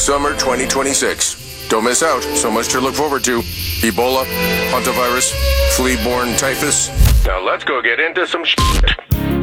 summer 2026. Don't miss out. So much to look forward to. Ebola, hantavirus, flea-borne typhus. Now let's go get into some shit.